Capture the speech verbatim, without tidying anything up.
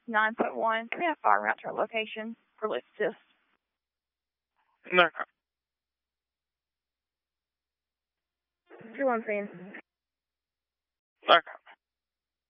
nine foot one. Can we have fire route to our location for lift assist? Okay. three one three. Okay.